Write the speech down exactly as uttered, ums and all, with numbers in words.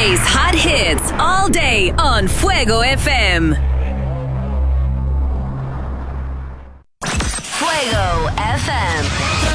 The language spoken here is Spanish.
J's hot hits all day on Fuego F M.